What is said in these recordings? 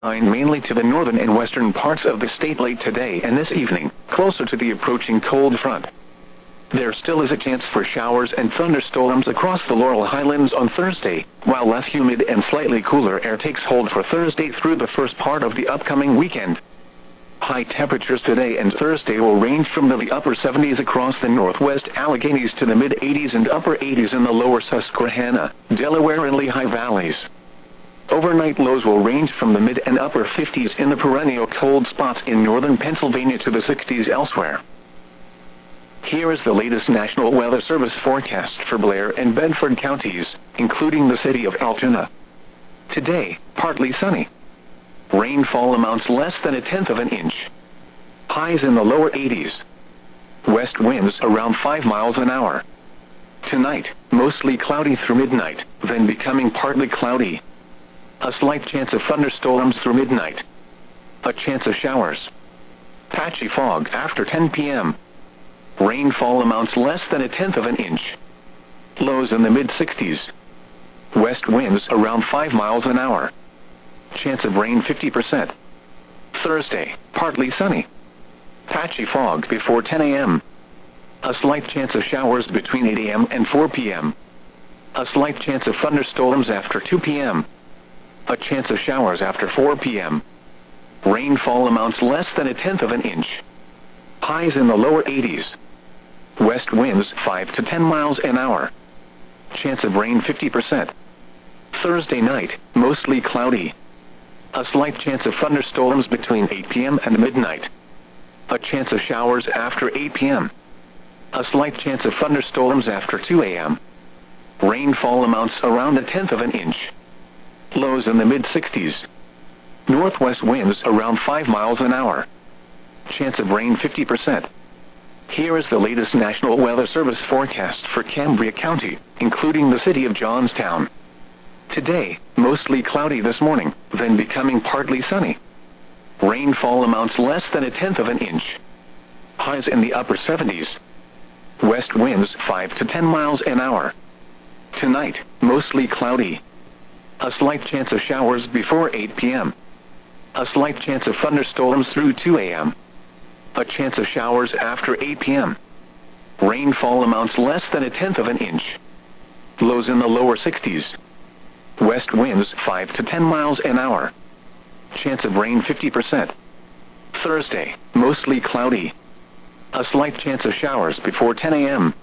Mainly to the northern and western parts of the state late today and this evening, closer to the approaching cold front. There still is a chance for showers and thunderstorms across the Laurel Highlands on Thursday, while less humid and slightly cooler air takes hold for Thursday through the first part of the upcoming weekend. High temperatures today and Thursday will range from the upper 70s across the northwest Alleghenies to the mid-80s and upper 80s in the lower Susquehanna, Delaware and Lehigh valleys. Overnight lows will range from the mid and upper 50s in the perennial cold spots in northern Pennsylvania to the 60s elsewhere. Here is the latest National Weather Service forecast for Blair and Bedford counties, including the city of Altoona. Today, partly sunny. Rainfall amounts less than 1/10 of an inch. Highs in the lower 80s. West winds around 5 miles an hour. Tonight, mostly cloudy through midnight, then becoming partly cloudy. A slight chance of thunderstorms through midnight. A chance of showers. Patchy fog after 10 p.m. Rainfall amounts less than 1/10 of an inch. Lows in the mid-60s. West winds around 5 miles an hour. Chance of rain 50%. Thursday, partly sunny. Patchy fog before 10 a.m. A slight chance of showers between 8 a.m. and 4 p.m. A slight chance of thunderstorms after 2 p.m. A chance of showers after 4 p.m. Rainfall amounts less than 1/10 of an inch. Highs in the lower 80s. West winds 5 to 10 miles an hour. Chance of rain 50%. Thursday night, mostly cloudy. A slight chance of thunderstorms between 8 p.m. and midnight. A chance of showers after 8 p.m. A slight chance of thunderstorms after 2 a.m. Rainfall amounts around 1/10 of an inch. Lows in the mid-60s. Northwest winds around 5 miles an hour. Chance of rain 50%. Here is the latest National Weather Service forecast for Cambria County, including the city of Johnstown. Today, mostly cloudy this morning, then becoming partly sunny. Rainfall amounts less than 1/10 of an inch. Highs in the upper 70s. West winds 5 to 10 miles an hour. Tonight, mostly cloudy. A slight chance of showers before 8 p.m. A slight chance of thunderstorms through 2 a.m. A chance of showers after 8 p.m. Rainfall amounts less than 1/10 of an inch. Lows in the lower 60s. West winds 5 to 10 miles an hour. Chance of rain 50%. Thursday, mostly cloudy. A slight chance of showers before 10 a.m.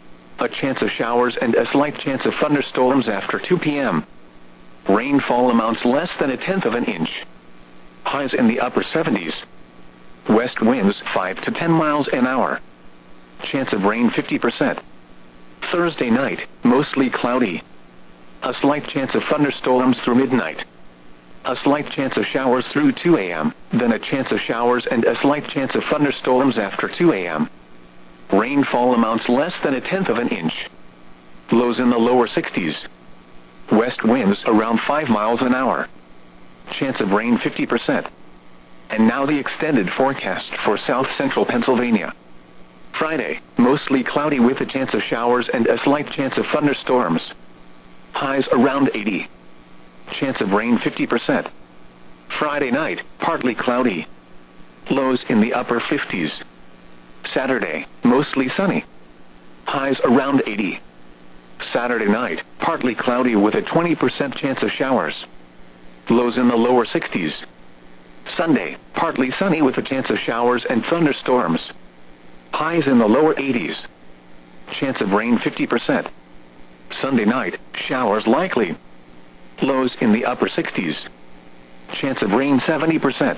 A chance of showers and a slight chance of thunderstorms after 2 p.m. Rainfall amounts less than 1/10 of an inch. Highs in the upper 70s. West winds 5 to 10 miles an hour. Chance of rain 50%. Thursday night, mostly cloudy. A slight chance of thunderstorms through midnight. A slight chance of showers through 2 a.m., then a chance of showers and a slight chance of thunderstorms after 2 a.m. Rainfall amounts less than 1/10 of an inch. Lows in the lower 60s. West winds around 5 miles an hour. Chance of rain 50%. And now the extended forecast for south central Pennsylvania. Friday, mostly cloudy with a chance of showers and a slight chance of thunderstorms. Highs around 80. Chance of rain 50%. Friday night, partly cloudy. Lows in the upper 50s. Saturday, mostly sunny. Highs around 80. Saturday night, partly cloudy with a 20% chance of showers. Lows in the lower 60s. Sunday, partly sunny with a chance of showers and thunderstorms. Highs in the lower 80s. Chance of rain 50%. Sunday night, showers likely. Lows in the upper 60s. Chance of rain 70%.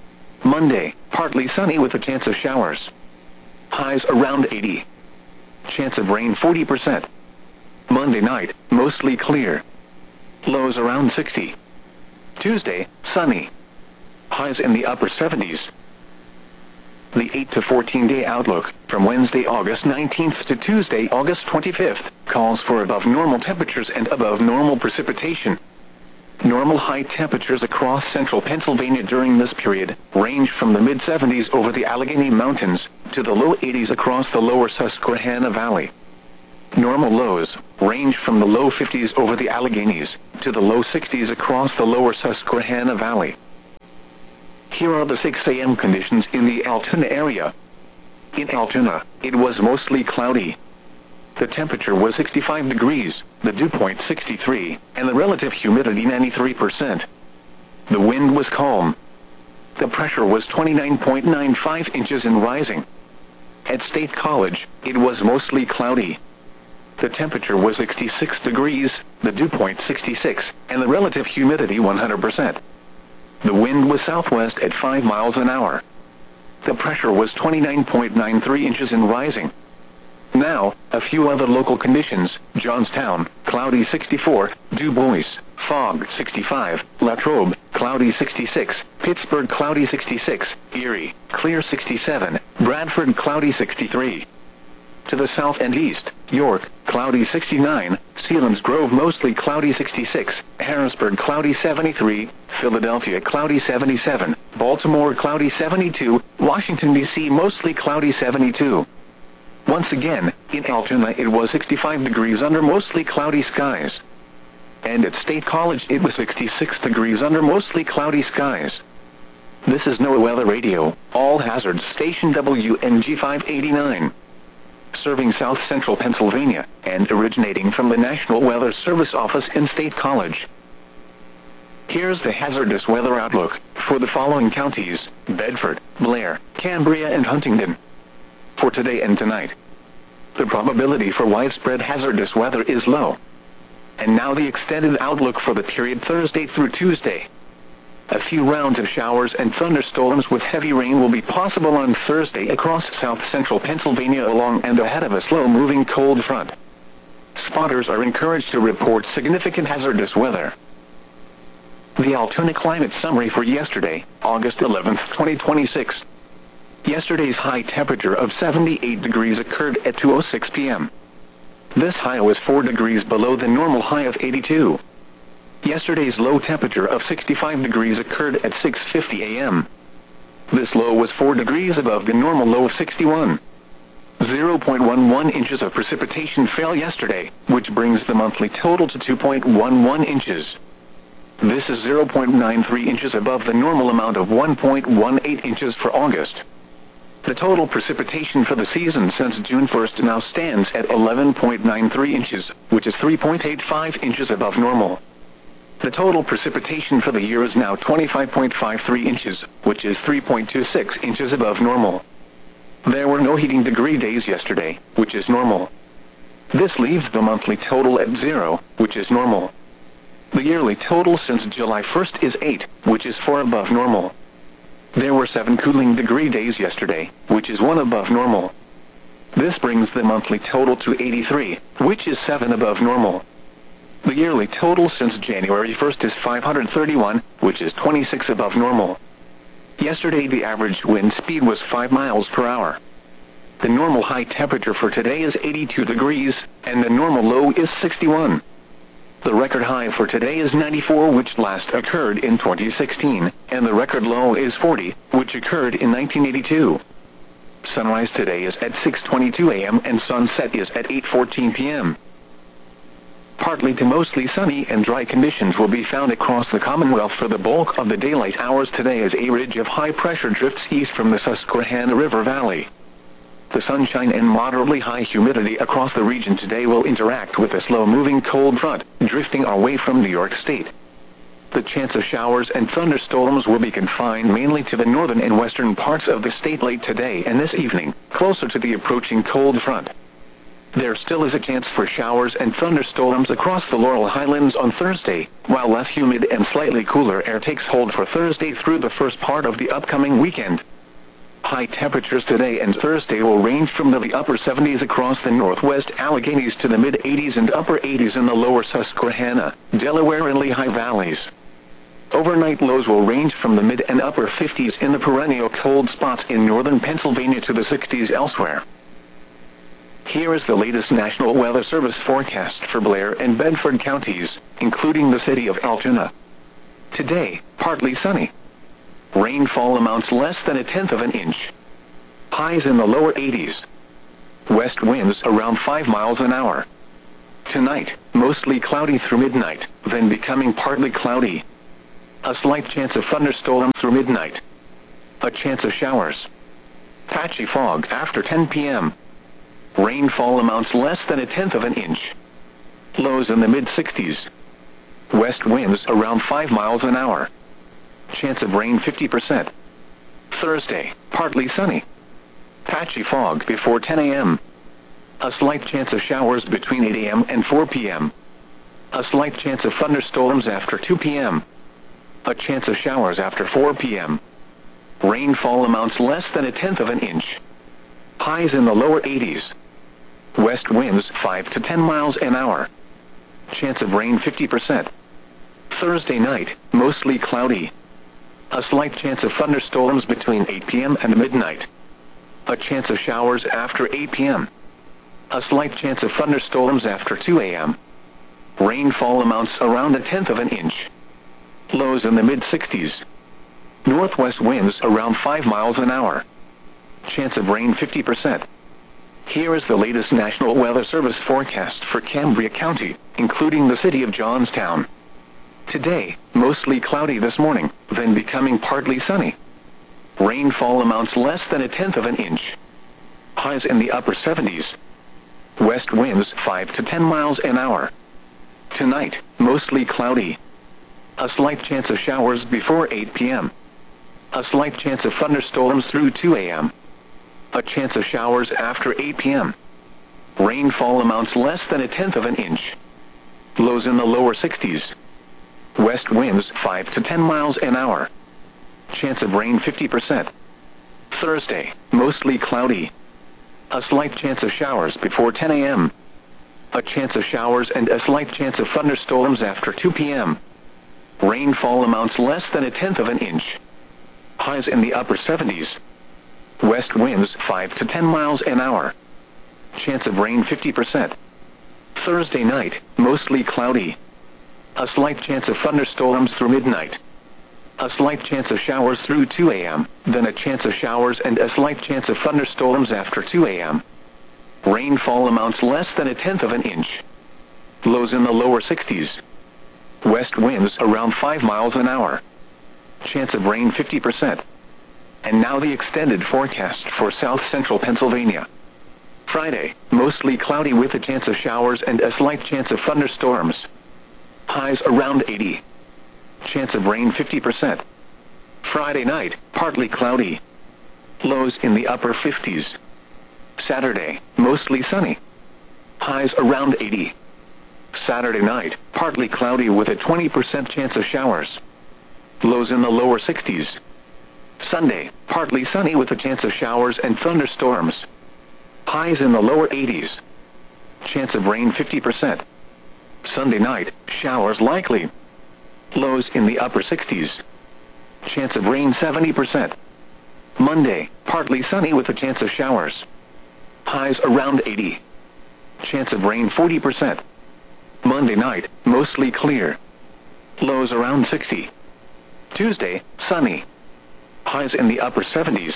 Monday, partly sunny with a chance of showers. Highs around 80. Chance of rain 40%. Monday night, mostly clear. Lows around 60. Tuesday, sunny. Highs in the upper 70s. The 8 to 14-day outlook, from Wednesday, August 19th to Tuesday, August 25th, calls for above normal temperatures and above normal precipitation. Normal high temperatures across central Pennsylvania during this period range from the mid-70s over the Allegheny Mountains to the low 80s across the lower Susquehanna Valley. Normal lows range from the low 50s over the Alleghenies to the low 60s across the lower Susquehanna Valley. Here are the 6 a.m. conditions in the Altoona area. In Altoona, it was mostly cloudy. The temperature was 65 degrees, the dew point 63, and the relative humidity 93%. The wind was calm. The pressure was 29.95 inches and rising. At State College, it was mostly cloudy. The temperature was 66 degrees, the dew point 66, and the relative humidity 100%. The wind was southwest at 5 miles an hour. The pressure was 29.93 inches and rising. Now, a few other local conditions: Johnstown, cloudy 64, Du Bois, fog 65, Latrobe, cloudy 66, Pittsburgh, cloudy 66, Erie, clear 67, Bradford, cloudy 63. To the south and east, York, cloudy 69, Selinsgrove, mostly cloudy 66, Harrisburg, cloudy 73, Philadelphia, cloudy 77, Baltimore, cloudy 72, Washington, D.C., mostly cloudy 72. Once again, in Altoona it was 65 degrees under mostly cloudy skies. And at State College it was 66 degrees under mostly cloudy skies. This is NOAA Weather Radio, All Hazards Station WNG 589. Serving South Central Pennsylvania, and originating from the National Weather Service office in State College. Here's the hazardous weather outlook for the following counties: Bedford, Blair, Cambria, and Huntingdon. For today and tonight, the probability for widespread hazardous weather is low. And now the extended outlook for the period Thursday through Tuesday. A few rounds of showers and thunderstorms with heavy rain will be possible on Thursday across south central Pennsylvania along and ahead of a slow-moving cold front. Spotters are encouraged to report significant hazardous weather. The Altoona climate summary for yesterday, August 11, 2026. Yesterday's high temperature of 78 degrees occurred at 2:06 p.m. This high was 4 degrees below the normal high of 82. Yesterday's low temperature of 65 degrees occurred at 6:50 a.m. This low was 4 degrees above the normal low of 61. 0.11 inches of precipitation fell yesterday, which brings the monthly total to 2.11 inches. This is 0.93 inches above the normal amount of 1.18 inches for August. The total precipitation for the season since June 1st now stands at 11.93 inches, which is 3.85 inches above normal. The total precipitation for the year is now 25.53 inches, which is 3.26 inches above normal. There were no heating degree days yesterday, which is normal. This leaves the monthly total at 0, which is normal. The yearly total since July 1st is 8, which is 4 above normal. There were 7 cooling degree days yesterday, which is 1 above normal. This brings the monthly total to 83, which is 7 above normal. The yearly total since January 1st is 531, which is 26 above normal. Yesterday the average wind speed was 5 miles per hour. The normal high temperature for today is 82 degrees, and the normal low is 61. The record high for today is 94, which last occurred in 2016, and the record low is 40, which occurred in 1982. Sunrise today is at 6:22 a.m. and sunset is at 8:14 p.m. Partly to mostly sunny and dry conditions will be found across the Commonwealth for the bulk of the daylight hours today as a ridge of high pressure drifts east from the Susquehanna River Valley. The sunshine and moderately high humidity across the region today will interact with a slow-moving cold front, drifting away from New York State. The chance of showers and thunderstorms will be confined mainly to the northern and western parts of the state late today and this evening, closer to the approaching cold front. There still is a chance for showers and thunderstorms across the Laurel Highlands on Thursday, while less humid and slightly cooler air takes hold for Thursday through the first part of the upcoming weekend. High temperatures today and Thursday will range from the upper 70s across the northwest Alleghenies to the mid-80s and upper 80s in the lower Susquehanna, Delaware, and Lehigh valleys. Overnight lows will range from the mid and upper 50s in the perennial cold spots in northern Pennsylvania to the 60s elsewhere. Here is the latest National Weather Service forecast for Blair and Bedford counties, including the city of Altoona. Today, partly sunny. Rainfall amounts less than 1/10 of an inch. Highs in the lower 80s. West winds around 5 miles an hour. Tonight, mostly cloudy through midnight, then becoming partly cloudy. A slight chance of thunderstorms through midnight. A chance of showers. Patchy fog after 10 p.m. Rainfall amounts less than 1/10 of an inch. Lows in the mid-60s. West winds around 5 miles an hour. Chance of rain 50%. Thursday, partly sunny. Patchy fog before 10 a.m. A slight chance of showers between 8 a.m. and 4 p.m. A slight chance of thunderstorms after 2 p.m. A chance of showers after 4 p.m. Rainfall amounts less than 1/10 of an inch. Highs in the lower 80s. West winds 5 to 10 miles an hour. Chance of rain 50%. Thursday night, mostly cloudy. A slight chance of thunderstorms between 8 p.m. and midnight. A chance of showers after 8 p.m. A slight chance of thunderstorms after 2 a.m. Rainfall amounts around 1/10 of an inch. Lows in the mid-60s. Northwest winds around 5 miles an hour. Chance of rain 50%. Here is the latest National Weather Service forecast for Cambria County, including the city of Johnstown. Today, mostly cloudy this morning, then becoming partly sunny. Rainfall amounts less than 1/10 of an inch. Highs in the upper 70s. West winds 5 to 10 miles an hour. Tonight, mostly cloudy. A slight chance of showers before 8 p.m. A slight chance of thunderstorms through 2 a.m. A chance of showers after 8 p.m. Rainfall amounts less than 1/10 of an inch. Lows in the lower 60s. West winds 5 to 10 miles an hour. Chance of rain 50%. Thursday, mostly cloudy. A slight chance of showers before 10 a.m. A chance of showers and a slight chance of thunderstorms after 2 p.m. Rainfall amounts less than 1/10 of an inch. Highs in the upper 70s. West winds 5 to 10 miles an hour. Chance of rain 50%. Thursday night, mostly cloudy. A slight chance of thunderstorms through midnight. A slight chance of showers through 2 a.m., then a chance of showers and a slight chance of thunderstorms after 2 a.m. Rainfall amounts less than 1/10 of an inch. Lows in the lower 60s. West winds around 5 miles an hour. Chance of rain 50%. And now the extended forecast for south central Pennsylvania. Friday, mostly cloudy with a chance of showers and a slight chance of thunderstorms. Highs around 80. Chance of rain 50%. Friday night, partly cloudy. Lows in the upper 50s. Saturday, mostly sunny. Highs around 80. Saturday night, partly cloudy with a 20% chance of showers. Lows in the lower 60s. Sunday, partly sunny with a chance of showers and thunderstorms. Highs in the lower 80s. Chance of rain 50%. Sunday night, showers likely. Lows in the upper 60s. Chance of rain 70%. Monday, partly sunny with a chance of showers. Highs around 80. Chance of rain 40%. Monday night, mostly clear. Lows around 60. Tuesday, sunny. Highs in the upper 70s.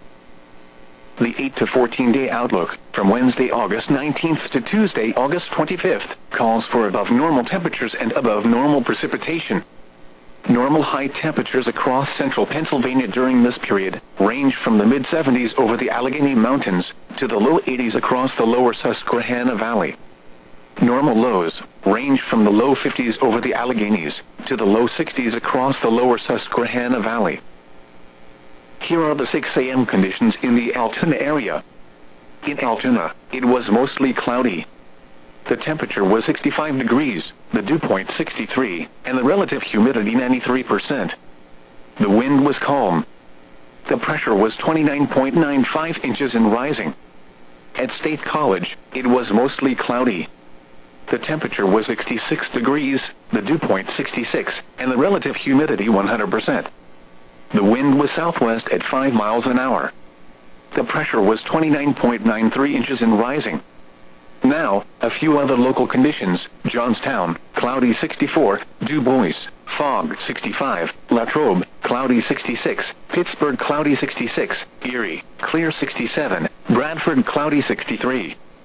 The 8 to 14-day outlook, from Wednesday, August 19th to Tuesday, August 25th, calls for above normal temperatures and above normal precipitation. Normal high temperatures across central Pennsylvania during this period range from the mid-70s over the Allegheny Mountains to the low 80s across the lower Susquehanna Valley. Normal lows range from the low 50s over the Alleghenies to the low 60s across the lower Susquehanna Valley. Here are the 6 a.m. conditions in the Altoona area. In Altoona, it was mostly cloudy. The temperature was 65 degrees, the dew point 63, and the relative humidity 93%. The wind was calm. The pressure was 29.95 inches and rising. At State College, it was mostly cloudy. The temperature was 66 degrees, the dew point 66, and the relative humidity 100%. The wind was southwest at 5 miles an hour. The pressure was 29.93 inches and rising. Now, a few other local conditions: Johnstown, cloudy 64, Du Bois, fog 65, Latrobe, cloudy 66, Pittsburgh, cloudy 66, Erie, clear 67, Bradford, cloudy 63.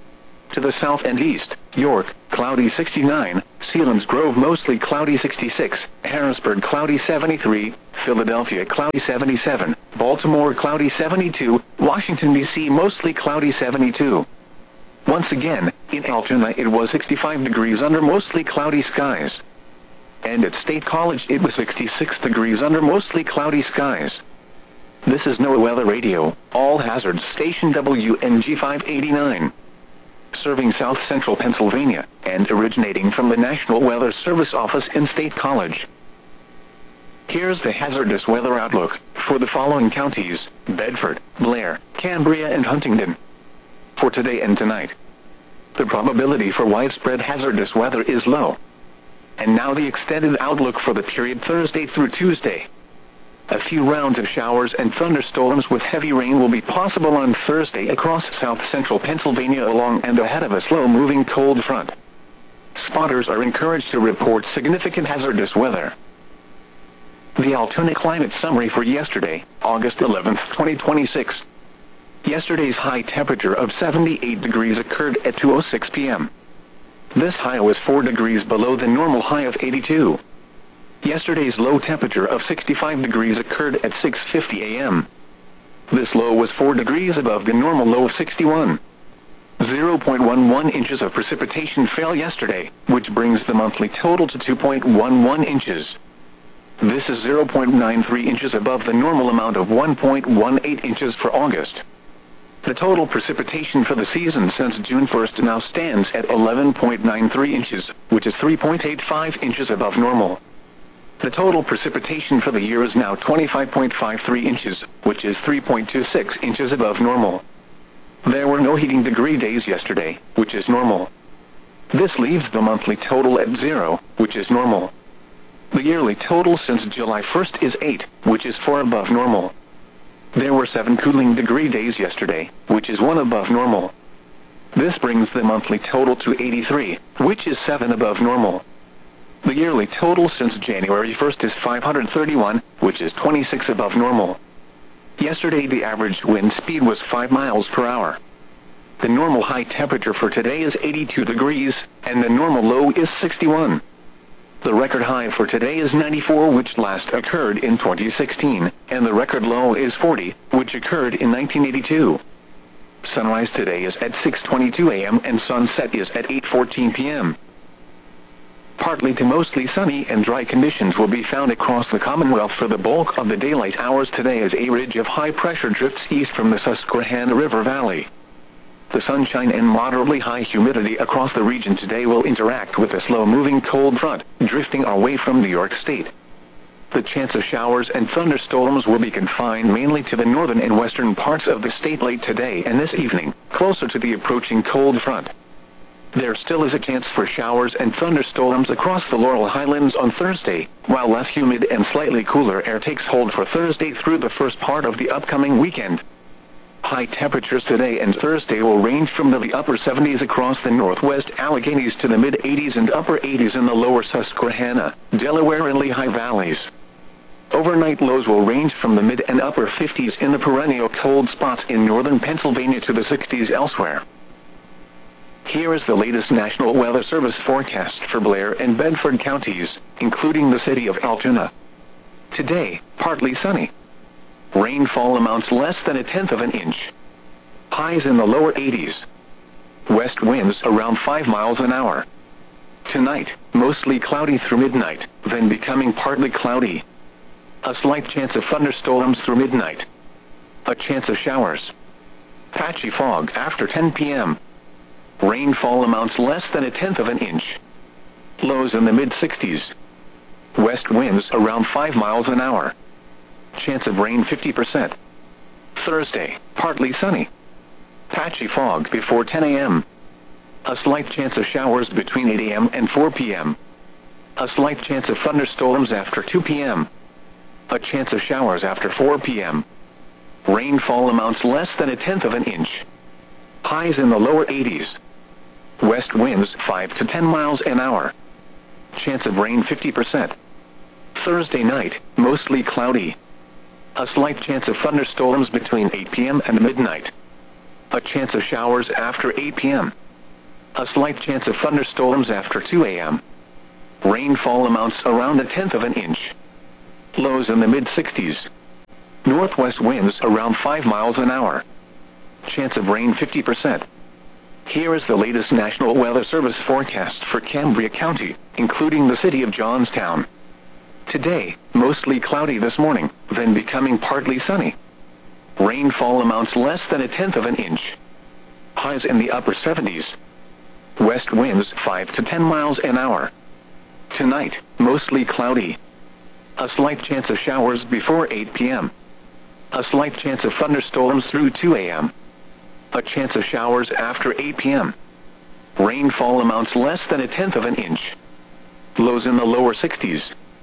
To the south and east, York, cloudy 69, Selinsgrove mostly cloudy 66, Harrisburg cloudy 73, Philadelphia cloudy 77, Baltimore cloudy 72, Washington, D.C. mostly cloudy 72. Once again, in Altoona it was 65 degrees under mostly cloudy skies. And at State College it was 66 degrees under mostly cloudy skies. This is NOAA Weather Radio, All Hazards Station WNG 589. Serving south central Pennsylvania, and originating from the National Weather Service office in State College. Here's the hazardous weather outlook for the following counties: Bedford, Blair, Cambria and Huntingdon. For today and tonight, the probability for widespread hazardous weather is low. And now the extended outlook for the period Thursday through Tuesday. A few rounds of showers and thunderstorms with heavy rain will be possible on Thursday across south-central Pennsylvania along and ahead of a slow-moving cold front. Spotters are encouraged to report significant hazardous weather. The Altoona Climate Summary for yesterday, August 11, 2026. Yesterday's high temperature of 78 degrees occurred at 2:06 p.m. This high was 4 degrees below the normal high of 82. Yesterday's low temperature of 65 degrees occurred at 6:50 a.m. This low was 4 degrees above the normal low of 61. 0.11 inches of precipitation fell yesterday, which brings the monthly total to 2.11 inches. This is 0.93 inches above the normal amount of 1.18 inches for August. The total precipitation for the season since June 1st now stands at 11.93 inches, which is 3.85 inches above normal. The total precipitation for the year is now 25.53 inches, which is 3.26 inches above normal. There were no heating degree days yesterday, which is normal. This leaves the monthly total at 0, which is normal. The yearly total since July 1st is 8, which is 4 above normal. There were 7 cooling degree days yesterday, which is 1 above normal. This brings the monthly total to 83, which is 7 above normal. The yearly total since January 1st is 531, which is 26 above normal. Yesterday the average wind speed was 5 miles per hour. The normal high temperature for today is 82 degrees, and the normal low is 61. The record high for today is 94, which last occurred in 2016, and the record low is 40, which occurred in 1982. Sunrise today is at 6:22 a.m. and sunset is at 8:14 p.m. Partly to mostly sunny and dry conditions will be found across the Commonwealth for the bulk of the daylight hours today as a ridge of high pressure drifts east from the Susquehanna River Valley. The sunshine and moderately high humidity across the region today will interact with a slow-moving cold front, drifting away from New York State. The chance of showers and thunderstorms will be confined mainly to the northern and western parts of the state late today and this evening, closer to the approaching cold front. There still is a chance for showers and thunderstorms across the Laurel Highlands on Thursday, while less humid and slightly cooler air takes hold for Thursday through the first part of the upcoming weekend. High temperatures today and Thursday will range from the upper 70s across the northwest Alleghenies to the mid-80s and upper 80s in the lower Susquehanna, Delaware and Lehigh valleys. Overnight lows will range from the mid and upper 50s in the perennial cold spots in northern Pennsylvania to the 60s elsewhere. Here is the latest National Weather Service forecast for Blair and Bedford counties, including the city of Altoona. Today, partly sunny. Rainfall amounts less than 1/10 of an inch. Highs in the lower 80s. West winds around 5 miles an hour. Tonight, mostly cloudy through midnight, then becoming partly cloudy. A slight chance of thunderstorms through midnight. A chance of showers. Patchy fog after 10 p.m. Rainfall amounts less than 1/10 of an inch. Lows in the mid-60s. West winds around 5 miles an hour. Chance of rain 50%. Thursday, partly sunny. Patchy fog before 10 a.m. A slight chance of showers between 8 a.m. and 4 p.m. A slight chance of thunderstorms after 2 p.m. A chance of showers after 4 p.m. Rainfall amounts less than 1/10 of an inch. Highs in the lower 80s. West winds 5 to 10 miles an hour. Chance of rain 50%. Thursday night, mostly cloudy. A slight chance of thunderstorms between 8 p.m. and midnight. A chance of showers after 8 p.m. A slight chance of thunderstorms after 2 a.m. Rainfall amounts around 1/10 of an inch. Lows in the mid-60s. Northwest winds around 5 miles an hour. Chance of rain 50%. Here is the latest National Weather Service forecast for Cambria County, including the city of Johnstown. Today, mostly cloudy this morning, then becoming partly sunny. Rainfall amounts less than 1/10 of an inch. Highs in the upper 70s. West winds 5 to 10 miles an hour. Tonight, mostly cloudy. A slight chance of showers before 8 p.m. A slight chance of thunderstorms through 2 a.m. A chance of showers after 8 p.m. Rainfall amounts less than 1/10 of an inch. Lows in the lower 60s.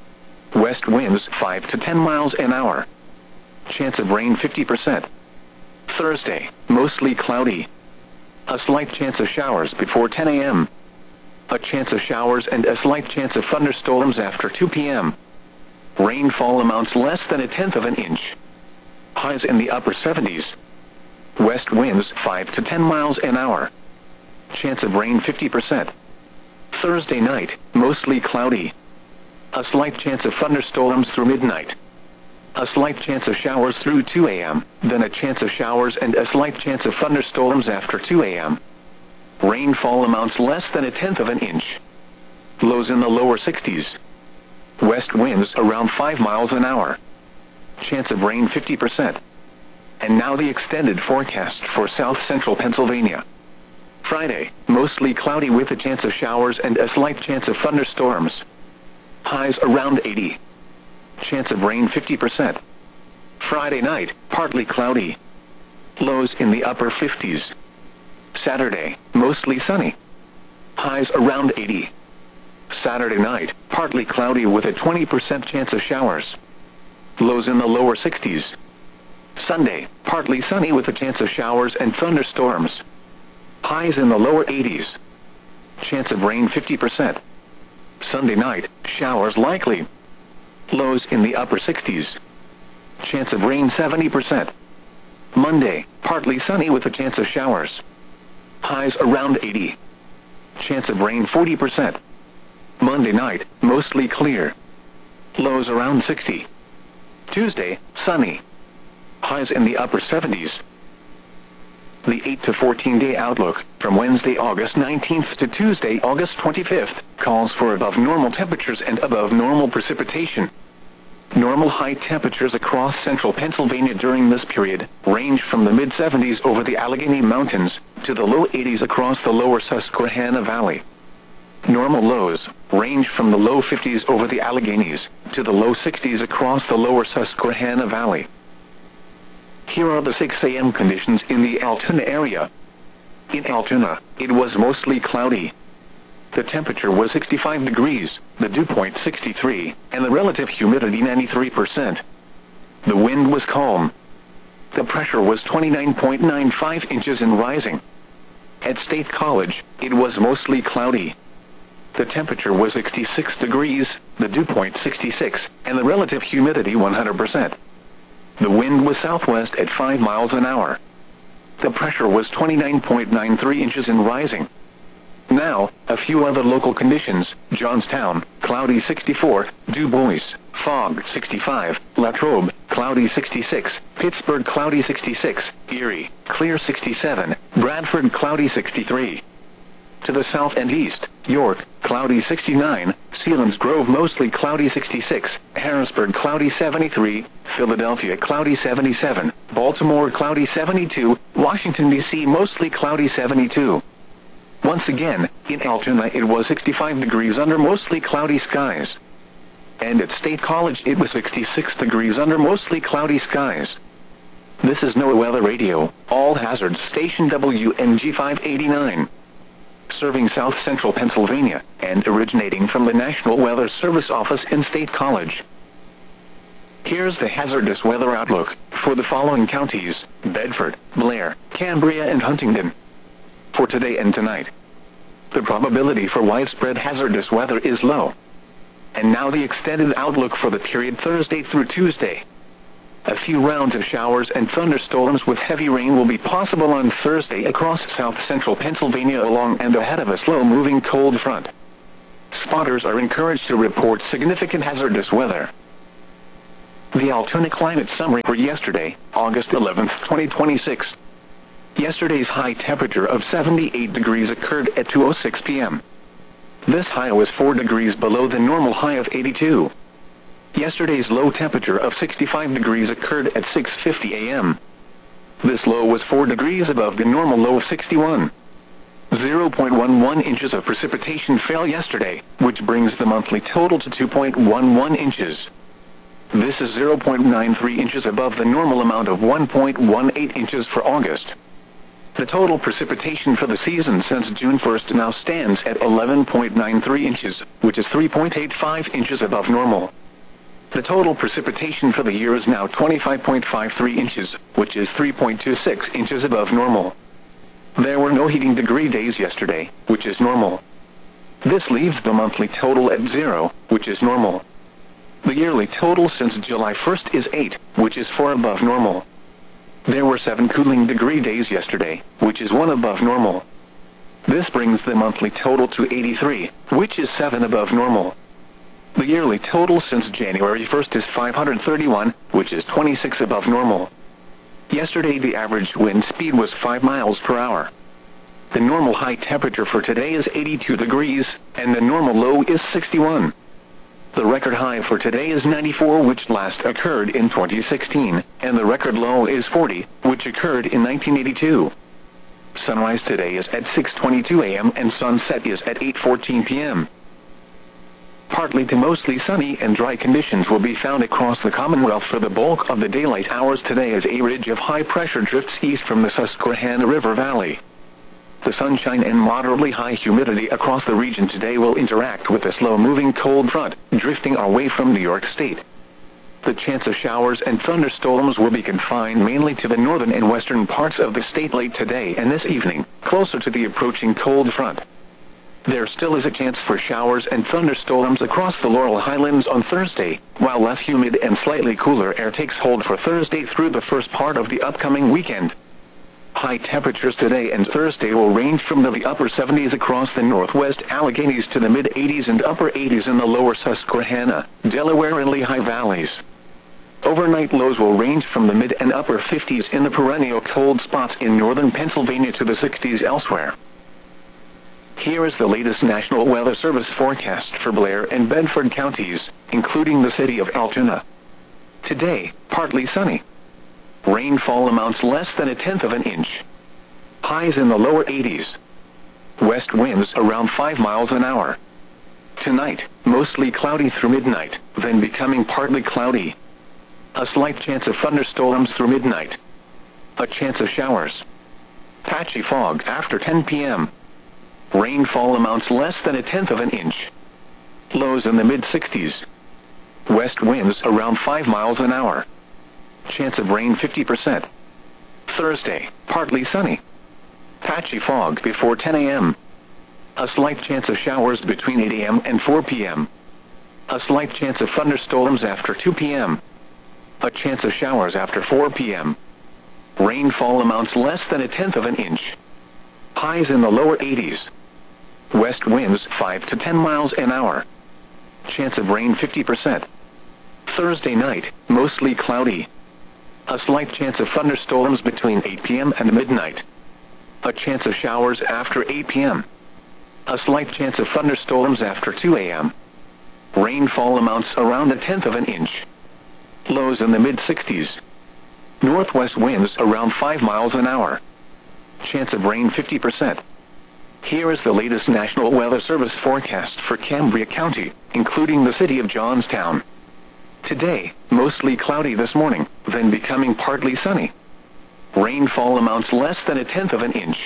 West winds 5 to 10 miles an hour. Chance of rain 50%. Thursday, mostly cloudy. A slight chance of showers before 10 a.m. A chance of showers and a slight chance of thunderstorms after 2 p.m. Rainfall amounts less than 1/10 of an inch. Highs in the upper 70s. West winds 5 to 10 miles an hour. Chance of rain 50%. Thursday night, mostly cloudy. A slight chance of thunderstorms through midnight. A slight chance of showers through 2 a.m., then a chance of showers and a slight chance of thunderstorms after 2 a.m. Rainfall amounts less than 1/10 of an inch. Lows in the lower 60s. West winds around 5 miles an hour. Chance of rain 50%. And now the extended forecast for south central Pennsylvania. Friday, mostly cloudy with a chance of showers and a slight chance of thunderstorms. Highs around 80. Chance of rain 50%. Friday night, partly cloudy. Lows in the upper 50s. Saturday, mostly sunny. Highs around 80. Saturday night, partly cloudy with a 20% chance of showers. Lows in the lower 60s. Sunday, partly sunny with a chance of showers and thunderstorms. Highs in the lower 80s. Chance of rain 50%. Sunday night, showers likely. Lows in the upper 60s. Chance of rain 70%. Monday, partly sunny with a chance of showers. Highs around 80. Chance of rain 40%. Monday night, mostly clear. Lows around 60. Tuesday, sunny. Highs in the upper 70s. The 8 to 14-day outlook, from Wednesday, August 19th to Tuesday, August 25th, calls for above normal temperatures and above normal precipitation. Normal high temperatures across central Pennsylvania during this period range from the mid-70s over the Allegheny Mountains to the low 80s across the lower Susquehanna Valley. Normal lows range from the low 50s over the Alleghenies to the low 60s across the lower Susquehanna Valley. Here are the 6 a.m. conditions in the Altoona area. In Altoona, it was mostly cloudy. The temperature was 65 degrees, the dew point 63, and the relative humidity 93%. The wind was calm. The pressure was 29.95 inches and rising. At State College, it was mostly cloudy. The temperature was 66 degrees, the dew point 66, and the relative humidity 100%. The wind was southwest at 5 miles an hour. The pressure was 29.93 inches and rising. Now, a few other local conditions: Johnstown, cloudy 64, Du Bois, fog 65, Latrobe, cloudy 66, Pittsburgh, cloudy 66, Erie, clear 67, Bradford, cloudy 63. To the south and east, York, cloudy 69, Selinsgrove, mostly cloudy 66, Harrisburg, cloudy 73, Philadelphia, cloudy 77, Baltimore, cloudy 72, Washington, D.C., mostly cloudy 72. Once again, in Altoona it was 65 degrees under mostly cloudy skies. And at State College it was 66 degrees under mostly cloudy skies. This is NOAA Weather Radio, All Hazards Station WNG 589. Serving south central Pennsylvania, and originating from the National Weather Service office in State College. Here's the hazardous weather outlook for the following counties: Bedford, Blair, Cambria, and Huntingdon. For today and tonight, the probability for widespread hazardous weather is low. And now the extended outlook for the period Thursday through Tuesday. A few rounds of showers and thunderstorms with heavy rain will be possible on Thursday across south-central Pennsylvania along and ahead of a slow-moving cold front. Spotters are encouraged to report significant hazardous weather. The Altoona climate summary for yesterday, August 11, 2026. Yesterday's high temperature of 78 degrees occurred at 2:06 p.m. This high was 4 degrees below the normal high of 82. Yesterday's low temperature of 65 degrees occurred at 6:50 a.m. This low was 4 degrees above the normal low of 61. 0.11 inches of precipitation fell yesterday, which brings the monthly total to 2.11 inches. This is 0.93 inches above the normal amount of 1.18 inches for August. The total precipitation for the season since June 1st now stands at 11.93 inches, which is 3.85 inches above normal. The total precipitation for the year is now 25.53 inches, which is 3.26 inches above normal. There were no heating degree days yesterday, which is normal. This leaves the monthly total at 0, which is normal. The yearly total since July 1st is 8, which is 4 above normal. There were 7 cooling degree days yesterday, which is 1 above normal. This brings the monthly total to 83, which is 7 above normal. The yearly total since January 1st is 531, which is 26 above normal. Yesterday the average wind speed was 5 miles per hour. The normal high temperature for today is 82 degrees, and the normal low is 61. The record high for today is 94, which last occurred in 2016, and the record low is 40, which occurred in 1982. Sunrise today is at 6:22 a.m. and sunset is at 8:14 p.m. Partly to mostly sunny and dry conditions will be found across the Commonwealth for the bulk of the daylight hours today as a ridge of high pressure drifts east from the Susquehanna River Valley. The sunshine and moderately high humidity across the region today will interact with a slow-moving cold front, drifting our way from New York State. The chance of showers and thunderstorms will be confined mainly to the northern and western parts of the state late today and this evening, closer to the approaching cold front. There still is a chance for showers and thunderstorms across the Laurel Highlands on Thursday, while less humid and slightly cooler air takes hold for Thursday through the first part of the upcoming weekend. High temperatures today and Thursday will range from the upper 70s across the northwest Alleghenies to the mid-80s and upper 80s in the lower Susquehanna, Delaware and Lehigh valleys. Overnight lows will range from the mid and upper 50s in the perennial cold spots in northern Pennsylvania to the 60s elsewhere. Here is the latest National Weather Service forecast for Blair and Bedford counties, including the city of Altoona. Today, partly sunny. Rainfall amounts less than 1/10 of an inch. Highs in the lower 80s. West winds around 5 miles an hour. Tonight, mostly cloudy through midnight, then becoming partly cloudy. A slight chance of thunderstorms through midnight. A chance of showers. Patchy fog after 10 p.m. Rainfall amounts less than 1/10 of an inch. Lows in the mid-60s. West winds around 5 miles an hour. Chance of rain 50%. Thursday, partly sunny. Patchy fog before 10 a.m. A slight chance of showers between 8 a.m. and 4 p.m. A slight chance of thunderstorms after 2 p.m. A chance of showers after 4 p.m. Rainfall amounts less than 1/10 of an inch. Highs in the lower 80s. West winds 5 to 10 miles an hour. Chance of rain 50%. Thursday night, mostly cloudy. A slight chance of thunderstorms between 8 p.m. and midnight. A chance of showers after 8 p.m. A slight chance of thunderstorms after 2 a.m. Rainfall amounts around 1/10 of an inch. Lows in the mid-60s. Northwest winds around 5 miles an hour. Chance of rain 50%. Here is the latest National Weather Service forecast for Cambria County, including the city of Johnstown. Today, mostly cloudy this morning, then becoming partly sunny. Rainfall amounts less than 1/10 of an inch.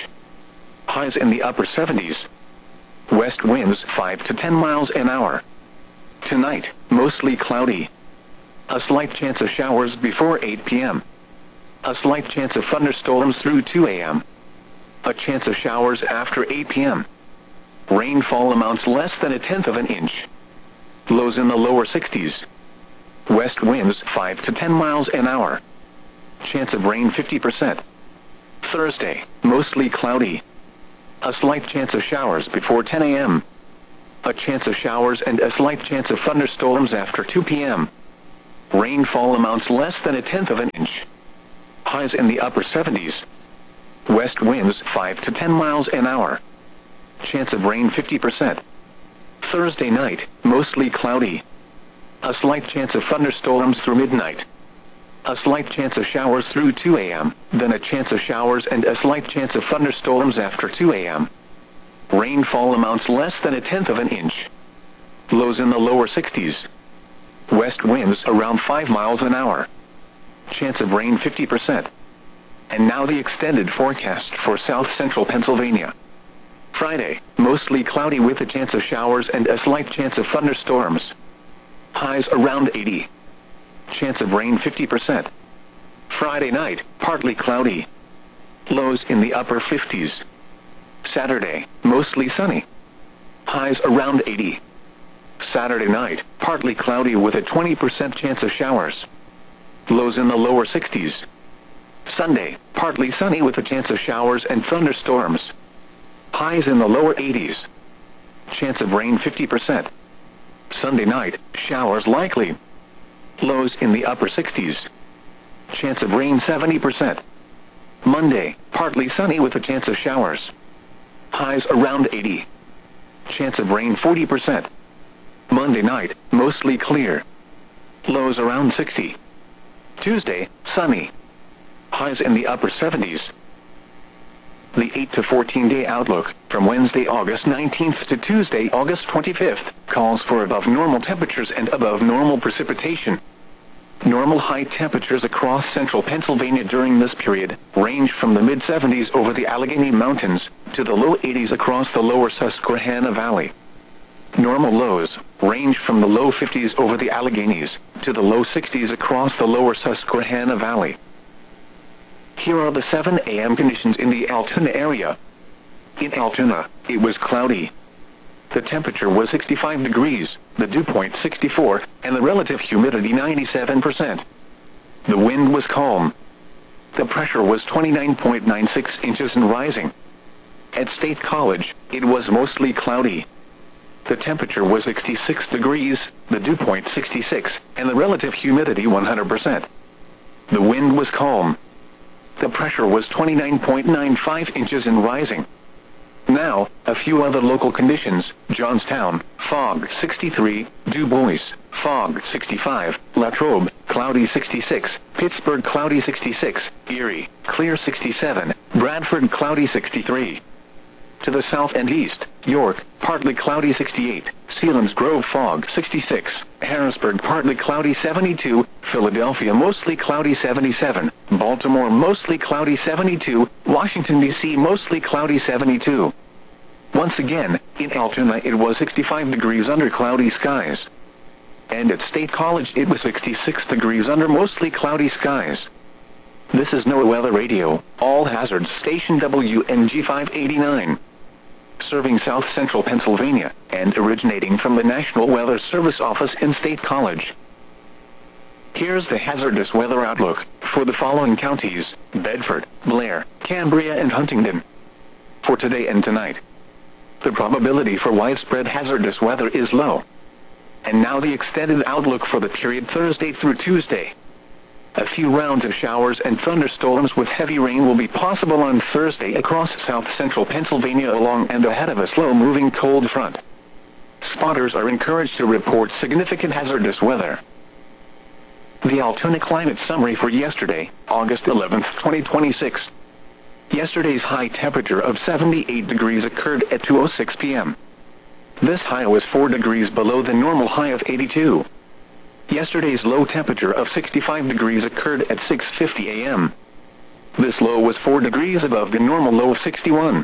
Highs in the upper 70s. West winds 5 to 10 miles an hour. Tonight, mostly cloudy. A slight chance of showers before 8 p.m. A slight chance of thunderstorms through 2 a.m. A chance of showers after 8 p.m. Rainfall amounts less than 1/10 of an inch. Lows in the lower 60s. West winds 5 to 10 miles an hour. Chance of rain 50%. Thursday, mostly cloudy. A slight chance of showers before 10 a.m. A chance of showers and a slight chance of thunderstorms after 2 p.m. Rainfall amounts less than 1/10 of an inch. Highs in the upper 70s. West winds 5 to 10 miles an hour. Chance of rain 50%. Thursday night, mostly cloudy. A slight chance of thunderstorms through midnight. A slight chance of showers through 2 a.m., then a chance of showers and a slight chance of thunderstorms after 2 a.m. Rainfall amounts less than 1/10 of an inch. Lows in the lower 60s. West winds around 5 miles an hour. Chance of rain 50%. And now the extended forecast for south central Pennsylvania. Friday, mostly cloudy with a chance of showers and a slight chance of thunderstorms. Highs around 80. Chance of rain 50%. Friday night, partly cloudy. Lows in the upper 50s. Saturday, mostly sunny. Highs around 80. Saturday night, partly cloudy with a 20% chance of showers. Lows in the lower 60s. Sunday, partly sunny with a chance of showers and thunderstorms. Highs in the lower 80s. Chance of rain 50%. Sunday night, showers likely. Lows in the upper 60s. Chance of rain 70%. Monday, partly sunny with a chance of showers. Highs around 80. Chance of rain 40%. Monday night, mostly clear. Lows around 60. Tuesday, sunny. Highs in the upper 70s. The 8 to 14-day outlook, from Wednesday, August 19th to Tuesday, August 25th, calls for above normal temperatures and above normal precipitation. Normal high temperatures across central Pennsylvania during this period range from the mid-70s over the Allegheny Mountains to the low 80s across the lower Susquehanna Valley. Normal lows range from the low 50s over the Alleghenies to the low 60s across the lower Susquehanna Valley. Here are the 7 a.m. conditions in the Altoona area. In Altoona, it was cloudy. The temperature was 65 degrees, the dew point 64, and the relative humidity 97%. The wind was calm. The pressure was 29.96 inches and rising. At State College, it was mostly cloudy. The temperature was 66 degrees, the dew point 66, and the relative humidity 100%. The wind was calm. The pressure was 29.95 inches and rising. Now, a few other local conditions: Johnstown, fog 63, Du Bois, fog 65, Latrobe, cloudy 66, Pittsburgh, cloudy 66, Erie, clear 67, Bradford, cloudy 63. To the south and east, York, partly cloudy 68, Selinsgrove, fog 66, Harrisburg, partly cloudy 72, Philadelphia, mostly cloudy 77, Baltimore, mostly cloudy 72, Washington, D.C., mostly cloudy 72. Once again, in Altoona it was 65 degrees under cloudy skies. And at State College it was 66 degrees under mostly cloudy skies. This is NOAA Weather Radio, all hazards station WNG 589. Serving south central Pennsylvania, and originating from the National Weather Service office in State College. Here's the hazardous weather outlook for the following counties: Bedford, Blair, Cambria, and Huntingdon. For today and tonight, the probability for widespread hazardous weather is low. And now the extended outlook for the period Thursday through Tuesday. A few rounds of showers and thunderstorms with heavy rain will be possible on Thursday across south central Pennsylvania along and ahead of a slow-moving cold front. Spotters are encouraged to report significant hazardous weather. The Altoona climate summary for yesterday, August 11, 2026. Yesterday's high temperature of 78 degrees occurred at 2:06 p.m. This high was 4 degrees below the normal high of 82. Yesterday's low temperature of 65 degrees occurred at 6:50 a.m. This low was 4 degrees above the normal low of 61.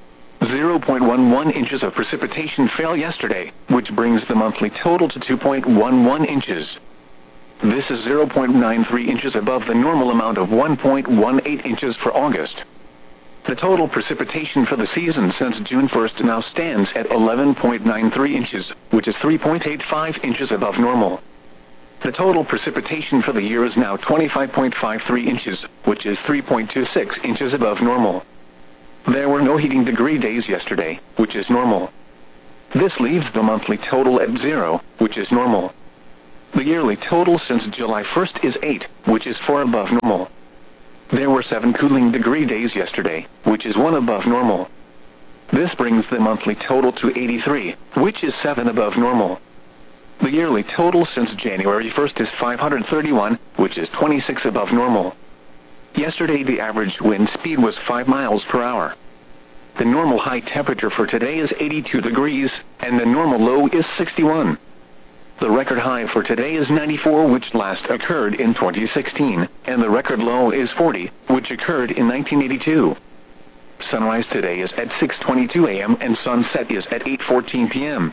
0.11 inches of precipitation fell yesterday, which brings the monthly total to 2.11 inches. This is 0.93 inches above the normal amount of 1.18 inches for August. The total precipitation for the season since June 1st now stands at 11.93 inches, which is 3.85 inches above normal. The total precipitation for the year is now 25.53 inches, which is 3.26 inches above normal. There were no heating degree days yesterday, which is normal. This leaves the monthly total at 0, which is normal. The yearly total since July 1st is 8, which is 4 above normal. There were 7 cooling degree days yesterday, which is 1 above normal. This brings the monthly total to 83, which is 7 above normal. The yearly total since January 1st is 531, which is 26 above normal. Yesterday the average wind speed was 5 miles per hour. The normal high temperature for today is 82 degrees, and the normal low is 61. The record high for today is 94, which last occurred in 2016, and the record low is 40, which occurred in 1982. Sunrise today is at 6:22 a.m. and sunset is at 8:14 p.m.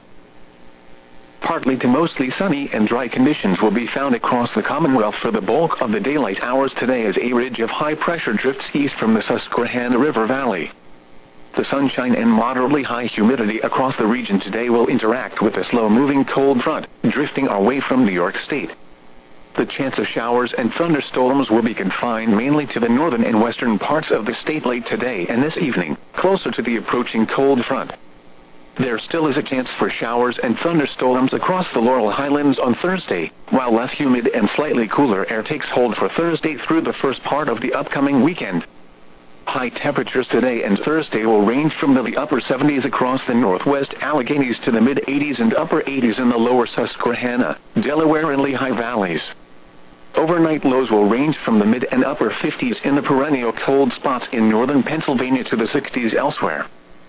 Partly to mostly sunny and dry conditions will be found across the Commonwealth for the bulk of the daylight hours today as a ridge of high pressure drifts east from the Susquehanna River Valley. The sunshine and moderately high humidity across the region today will interact with a slow-moving cold front, drifting our way from New York State. The chance of showers and thunderstorms will be confined mainly to the northern and western parts of the state late today and this evening, closer to the approaching cold front. There still is a chance for showers and thunderstorms across the Laurel Highlands on Thursday, while less humid and slightly cooler air takes hold for Thursday through the first part of the upcoming weekend. High temperatures today and Thursday will range from the upper 70s across the northwest Alleghenies to the mid-80s and upper 80s in the lower Susquehanna, Delaware and Lehigh valleys. Overnight lows will range from the mid and upper 50s in the perennial cold spots in northern Pennsylvania to the 60s elsewhere.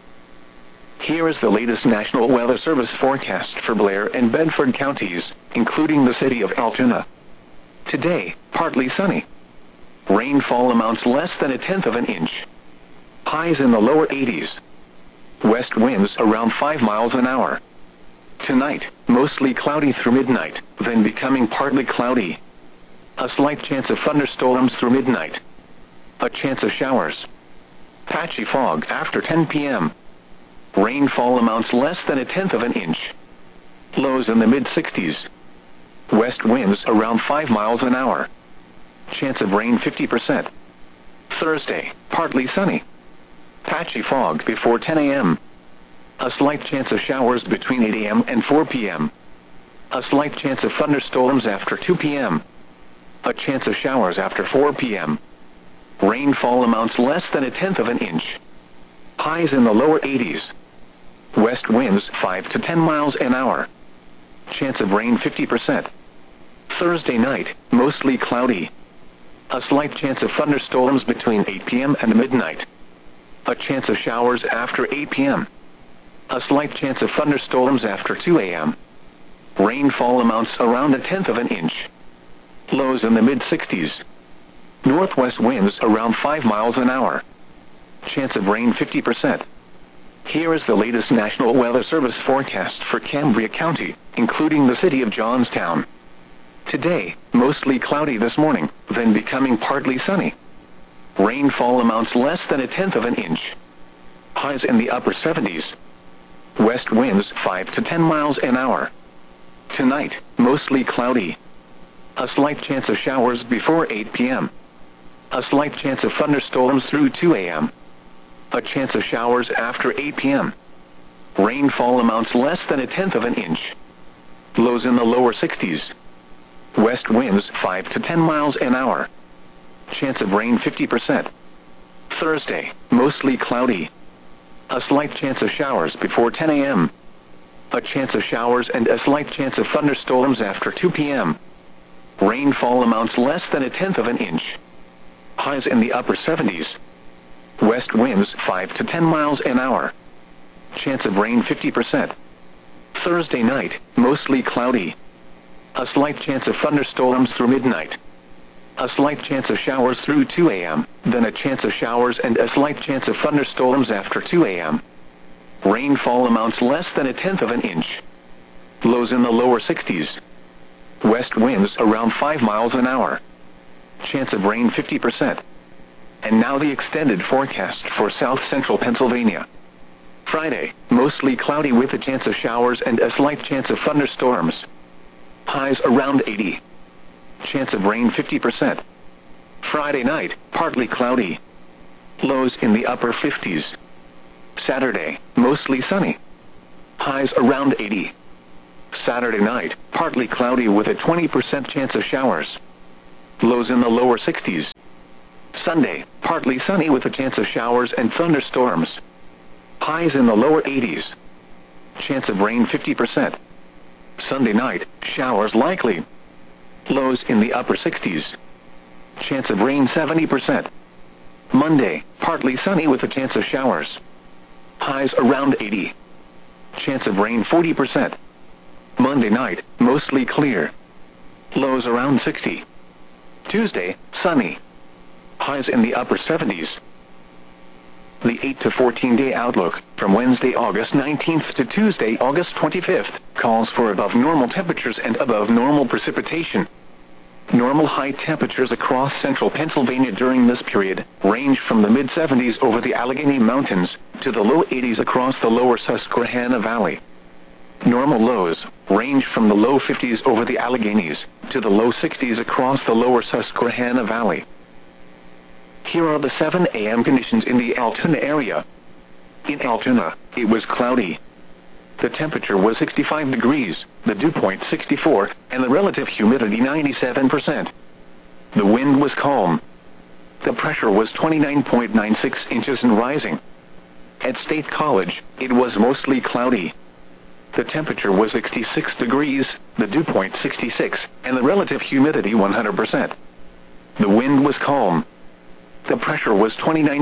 Here is the latest National Weather Service forecast for Blair and Bedford counties, including the city of Altoona. Today, partly sunny. Rainfall amounts less than 1/10 of an inch. Highs in the lower 80s. West winds around 5 miles an hour. Tonight, mostly cloudy through midnight, then becoming partly cloudy. A slight chance of thunderstorms through midnight. A chance of showers. Patchy fog after 10 p.m. Rainfall amounts less than 1/10 of an inch. Lows in the mid-60s. West winds around 5 miles an hour. Chance of rain 50%. Thursday, partly sunny. Patchy fog before 10 a.m. A slight chance of showers between 8 a.m. and 4 p.m. A slight chance of thunderstorms after 2 p.m. A chance of showers after 4 p.m. Rainfall amounts less than 1/10 of an inch. Highs in the lower 80s. West winds 5 to 10 miles an hour. Chance of rain 50%. Thursday night, mostly cloudy. A slight chance of thunderstorms between 8 p.m. and midnight. A chance of showers after 8 p.m. A slight chance of thunderstorms after 2 a.m. Rainfall amounts around 1/10 of an inch. Lows in the mid-60s. Northwest winds around 5 miles an hour. Chance of rain 50%. Here is the latest National Weather Service forecast for Cambria County, including the city of Johnstown. Today, mostly cloudy this morning, then becoming partly sunny. Rainfall amounts less than 1/10 of an inch. Highs in the upper 70s. West winds 5 to 10 miles an hour. Tonight, mostly cloudy. A slight chance of showers before 8 p.m. A slight chance of thunderstorms through 2 a.m. A chance of showers after 8 p.m. Rainfall amounts less than 1/10 of an inch. Lows in the lower 60s. West winds 5 to 10 miles an hour. Chance of rain 50%. Thursday, mostly cloudy. A slight chance of showers before 10 a.m. A chance of showers and a slight chance of thunderstorms after 2 p.m. Rainfall amounts less than 1/10 of an inch. Highs in the upper 70s. West winds 5 to 10 miles an hour. Chance of rain 50%. Thursday night, mostly cloudy. A slight chance of thunderstorms through midnight. A slight chance of showers through 2 a.m., then a chance of showers and a slight chance of thunderstorms after 2 a.m. Rainfall amounts less than 1/10 of an inch. Lows in the lower 60s. West winds around 5 miles an hour. Chance of rain 50%. And now the extended forecast for south central Pennsylvania. Friday, mostly cloudy with a chance of showers and a slight chance of thunderstorms. Highs around 80. Chance of rain 50%. Friday night, partly cloudy. Lows in the upper 50s. Saturday, mostly sunny. Highs around 80. Saturday night, partly cloudy with a 20% chance of showers. Lows in the lower 60s. Sunday, partly sunny with a chance of showers and thunderstorms. Highs in the lower 80s. Chance of rain 50%. Sunday night, showers likely. Lows in the upper 60s. Chance of rain 70%. Monday, partly sunny with a chance of showers. Highs around 80. Chance of rain 40%. Monday night, mostly clear. Lows around 60. Tuesday, sunny. Highs in the upper 70s. The 8 to 14 day outlook, from Wednesday, August 19th to Tuesday, August 25th, calls for above normal temperatures and above normal precipitation. Normal high temperatures across central Pennsylvania during this period range from the mid-70s over the Allegheny Mountains to the low 80s across the lower Susquehanna Valley. Normal lows range from the low 50s over the Alleghenies to the low 60s across the lower Susquehanna Valley. Here are the 7 a.m. conditions in the Altoona area. In Altoona, it was cloudy. The temperature was 65 degrees, the dew point 64, and the relative humidity 97%. The wind was calm. The pressure was 29.96 inches and rising. At State College, it was mostly cloudy. The temperature was 66 degrees, the dew point 66, and the relative humidity 100%. The wind was calm. The pressure was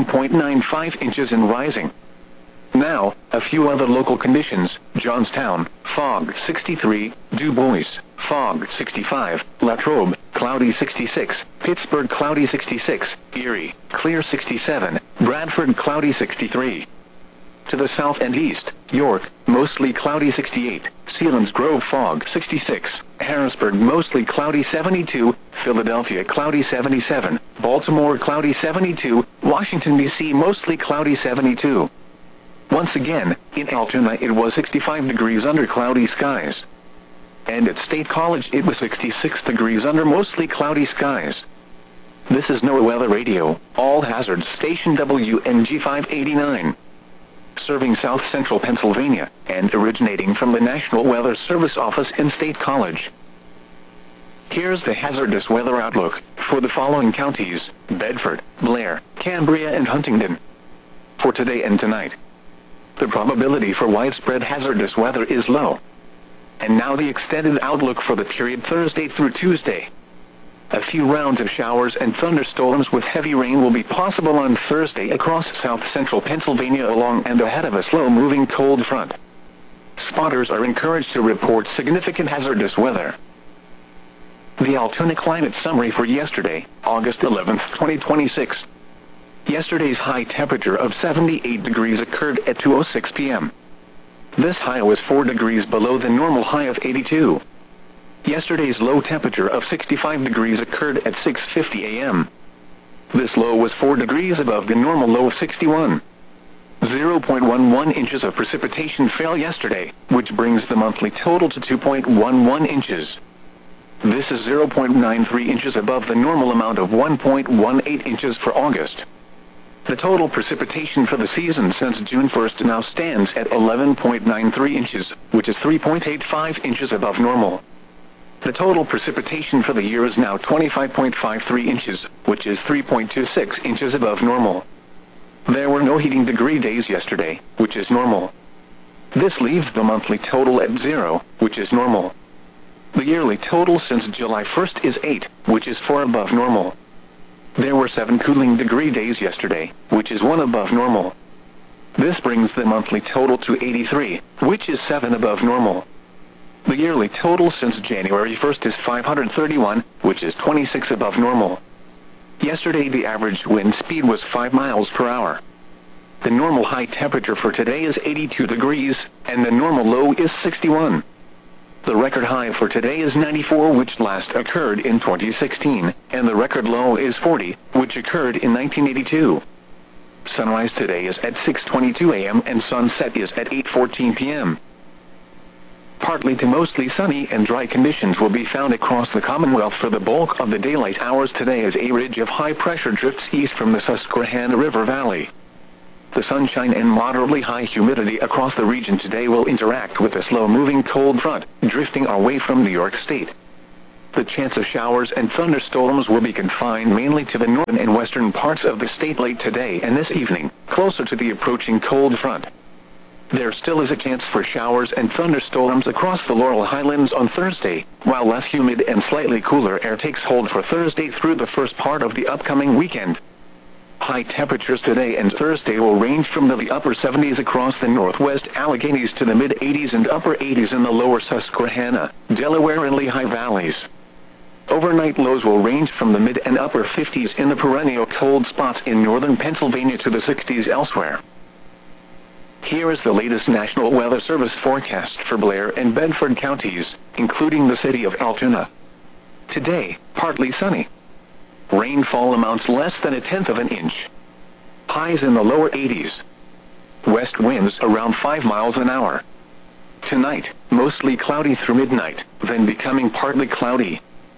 29.95 inches and rising. Now, a few other local conditions: Johnstown, fog 63, Du Bois, fog 65, Latrobe, cloudy 66, Pittsburgh, cloudy 66, Erie, clear 67, Bradford, cloudy 63. To the south and east, York, mostly cloudy 68, Selinsgrove, fog 66, Harrisburg, mostly cloudy 72, Philadelphia, cloudy 77, Baltimore, cloudy 72, Washington, D.C., mostly cloudy 72. Once again, in Altoona it was 65 degrees under cloudy skies. And at State College it was 66 degrees under mostly cloudy skies. This is NOAA Weather Radio, all hazards station WNG 589. Serving South Central Pennsylvania, and originating from the National Weather Service office in State College. Here's the hazardous weather outlook for the following counties: Bedford, Blair, Cambria, and Huntingdon. For today and tonight, the probability for widespread hazardous weather is low. And now the extended outlook for the period Thursday through Tuesday. A few rounds of showers and thunderstorms with heavy rain will be possible on Thursday across south central Pennsylvania along and ahead of a slow-moving cold front. Spotters are encouraged to report significant hazardous weather. The Altoona Climate Summary for yesterday, August 11, 2026. Yesterday's high temperature of 78 degrees occurred at 2:06 p.m. This high was 4 degrees below the normal high of 82. Yesterday's low temperature of 65 degrees occurred at 6:50 a.m. This low was 4 degrees above the normal low of 61. 0.11 inches of precipitation fell yesterday, which brings the monthly total to 2.11 inches. This is 0.93 inches above the normal amount of 1.18 inches for August. The total precipitation for the season since June 1st now stands at 11.93 inches, which is 3.85 inches above normal. The total precipitation for the year is now 25.53 inches, which is 3.26 inches above normal. There were no heating degree days yesterday, which is normal. This leaves the monthly total at 0, which is normal. The yearly total since July 1st is 8, which is 4 above normal. There were 7 cooling degree days yesterday, which is 1 above normal. This brings the monthly total to 83, which is 7 above normal. The yearly total since January 1st is 531, which is 26 above normal. Yesterday the average wind speed was 5 miles per hour. The normal high temperature for today is 82 degrees, and the normal low is 61. The record high for today is 94, which last occurred in 2016, and the record low is 40, which occurred in 1982. Sunrise today is at 6:22 a.m. and sunset is at 8:14 p.m. partly to mostly sunny and dry conditions will be found across the Commonwealth for the bulk of the daylight hours today as a ridge of high pressure drifts east from the Susquehanna River Valley. The sunshine and moderately high humidity across the region today will interact with a slow-moving cold front, drifting our way from New York State. The chance of showers and thunderstorms will be confined mainly to the northern and western parts of the state late today and this evening, closer to the approaching cold front. There still is a chance for showers and thunderstorms across the Laurel Highlands on Thursday, while less humid and slightly cooler air takes hold for Thursday through the first part of the upcoming weekend. High temperatures today and Thursday will range from the upper 70s across the northwest Alleghenies to the mid-80s and upper 80s in the lower Susquehanna, Delaware and Lehigh valleys. Overnight lows will range from the mid and upper 50s in the perennial cold spots in northern Pennsylvania to the 60s elsewhere. Here is the latest National Weather Service forecast for Blair and Bedford counties, including the city of Altoona. Today, partly sunny. Rainfall amounts less than 1/10 of an inch. Highs in the lower 80s. West winds around 5 miles an hour. Tonight, mostly cloudy through midnight, then becoming partly cloudy.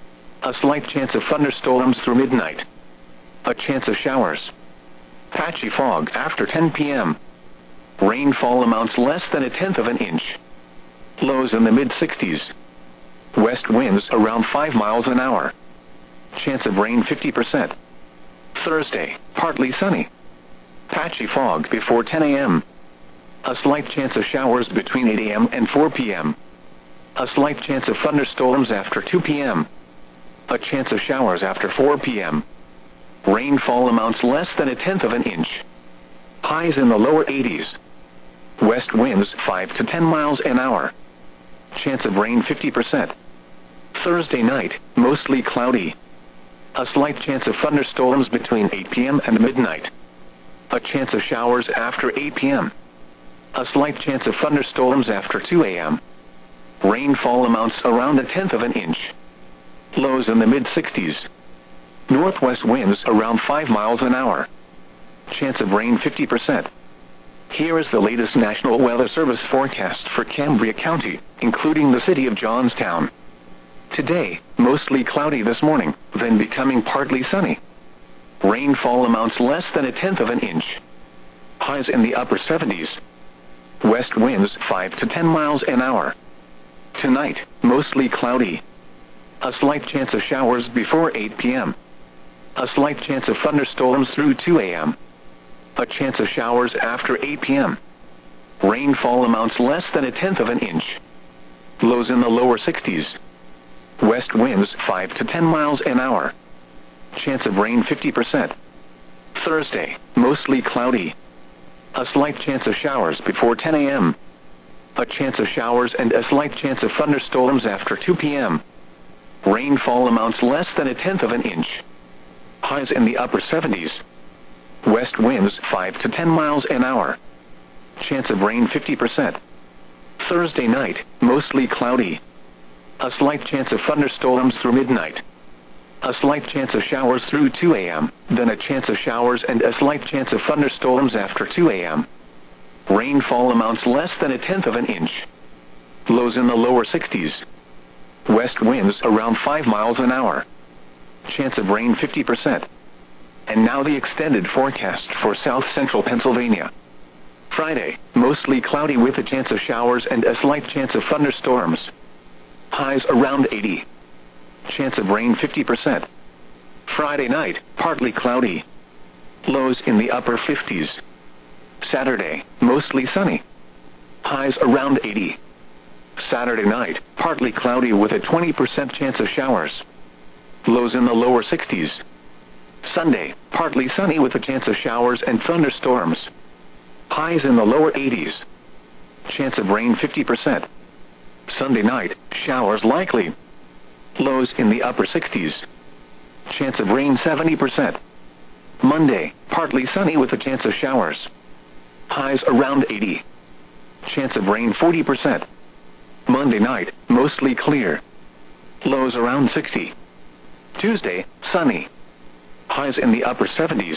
A slight chance of thunderstorms through midnight. A chance of showers. Patchy fog after 10 p.m. Rainfall amounts less than 1/10 of an inch. Lows in the mid-60s. West winds around 5 miles an hour. Chance of rain 50%. Thursday, partly sunny. Patchy fog before 10 a.m. A slight chance of showers between 8 a.m. and 4 p.m. A slight chance of thunderstorms after 2 p.m. A chance of showers after 4 p.m. Rainfall amounts less than 1/10 of an inch. Highs in the lower 80s. West winds 5 to 10 miles an hour. Chance of rain 50%. Thursday night, mostly cloudy. A slight chance of thunderstorms between 8 p.m. and midnight. A chance of showers after 8 p.m. A slight chance of thunderstorms after 2 a.m. Rainfall amounts around 1/10 of an inch. Lows in the mid-60s. Northwest winds around 5 miles an hour. Chance of rain 50%. Here is the latest National Weather Service forecast for Cambria County, including the city of Johnstown. Today, mostly cloudy this morning, then becoming partly sunny. Rainfall amounts less than 1/10 of an inch. Highs in the upper 70s. West winds 5 to 10 miles an hour. Tonight, mostly cloudy. A slight chance of showers before 8 p.m. A slight chance of thunderstorms through 2 a.m. A chance of showers after 8 p.m. Rainfall amounts less than 1/10 of an inch. Lows in the lower 60s. West winds 5 to 10 miles an hour. Chance of rain 50%. Thursday, mostly cloudy. A slight chance of showers before 10 a.m. A chance of showers and a slight chance of thunderstorms after 2 p.m. Rainfall amounts less than 1/10 of an inch. Highs in the upper 70s. West winds 5 to 10 miles an hour. Chance of rain 50%. Thursday night, mostly cloudy. A slight chance of thunderstorms through midnight. A slight chance of showers through 2 a.m., then a chance of showers and a slight chance of thunderstorms after 2 a.m. Rainfall amounts less than 1/10 of an inch. Lows in the lower 60s. West winds around 5 miles an hour. Chance of rain 50%. And now the extended forecast for south central Pennsylvania. Friday, mostly cloudy with a chance of showers and a slight chance of thunderstorms. Highs around 80. Chance of rain 50%. Friday night, partly cloudy. Lows in the upper 50s. Saturday, mostly sunny. Highs around 80. Saturday night, partly cloudy with a 20% chance of showers. Lows in the lower 60s. Sunday, partly sunny with a chance of showers and thunderstorms. Highs in the lower 80s. Chance of rain 50%. Sunday night, showers likely. Lows in the upper 60s. Chance of rain 70%. Monday, partly sunny with a chance of showers. Highs around 80. Chance of rain 40%. Monday night, mostly clear. Lows around 60. Tuesday, sunny. Highs in the upper 70s.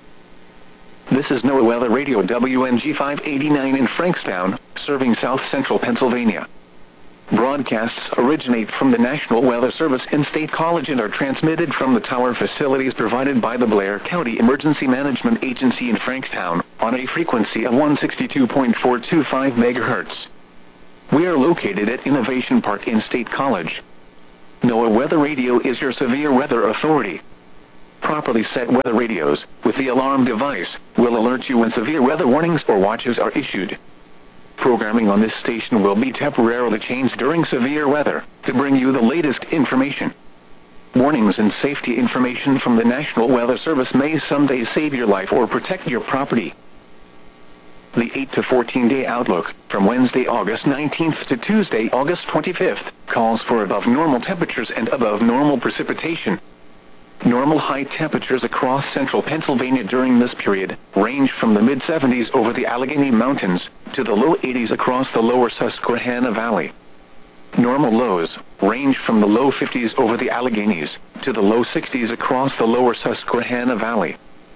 This is NOAA Weather Radio WNG 589 in Frankstown, serving south central Pennsylvania. Broadcasts originate from the National Weather Service in State College and are transmitted from the tower facilities provided by the Blair County Emergency Management Agency in Frankstown, on a frequency of 162.425 MHz. We are located at Innovation Park in State College. NOAA Weather Radio is your severe weather authority. Properly set weather radios, with the alarm device, will alert you when severe weather warnings or watches are issued. Programming on this station will be temporarily changed during severe weather, to bring you the latest information. Warnings and safety information from the National Weather Service may someday save your life or protect your property. The 8 to 14-day outlook, from Wednesday, August 19th to Tuesday, August 25th, calls for above normal temperatures and above normal precipitation. Normal high temperatures across central Pennsylvania during this period range from the mid-70s over the Allegheny Mountains to the low 80s across the lower Susquehanna Valley. Normal lows range from the low 50s over the Alleghenies to the low 60s across the lower Susquehanna Valley.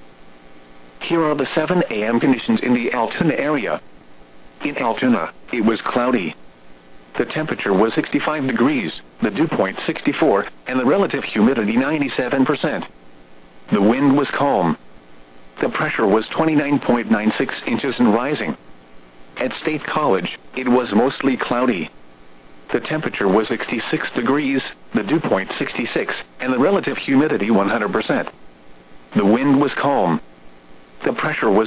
Here are the 7 a.m. conditions in the Altoona area. In Altoona, it was cloudy. The temperature was 65 degrees, the dew point 64, and the relative humidity 97%. The wind was calm. The pressure was 29.96 inches and rising. At State College, it was mostly cloudy. The temperature was 66 degrees, the dew point 66, and the relative humidity 100%. The wind was calm. The pressure was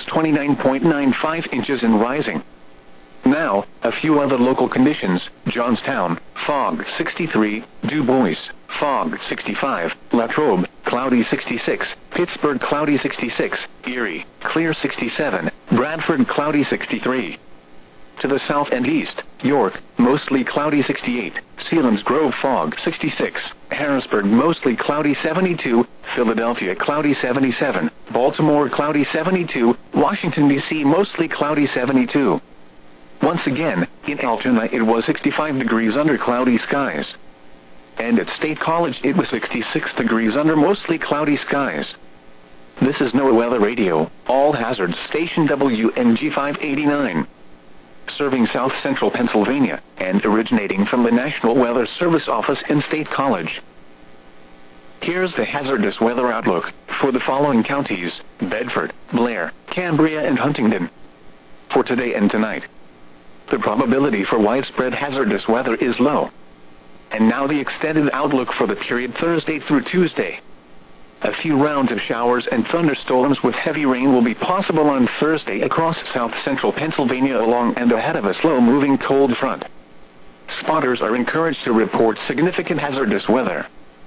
29.95 inches and rising. Now, a few other local conditions: Johnstown, fog 63, Du Bois, fog 65, Latrobe, cloudy 66, Pittsburgh, cloudy 66, Erie, clear 67, Bradford, cloudy 63. To the south and east, York, mostly cloudy 68, Sealands Grove, fog 66, Harrisburg, mostly cloudy 72, Philadelphia, cloudy 77, Baltimore, cloudy 72, Washington, D.C., mostly cloudy 72. Once again, in Altoona it was 65 degrees under cloudy skies. And at State College it was 66 degrees under mostly cloudy skies. This is NOAA Weather Radio, all hazards station WNG 589. Serving South Central Pennsylvania, and originating from the National Weather Service office in State College. Here's the hazardous weather outlook for the following counties: Bedford, Blair, Cambria, and Huntingdon. For today and tonight, the probability for widespread hazardous weather is low. And now the extended outlook for the period Thursday through Tuesday. A few rounds of showers and thunderstorms with heavy rain will be possible on Thursday across south central Pennsylvania along and ahead of a slow-moving cold front. Spotters are encouraged to report significant hazardous weather.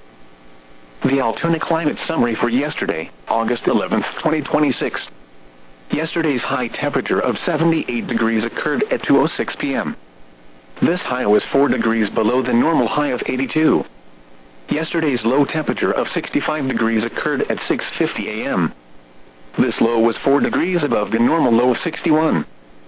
The Altoona climate summary for yesterday, August 11, 2026. Yesterday's high temperature of 78 degrees occurred at 2:06 p.m. This high was 4 degrees below the normal high of 82. Yesterday's low temperature of 65 degrees occurred at 6:50 a.m. This low was 4 degrees above the normal low of 61.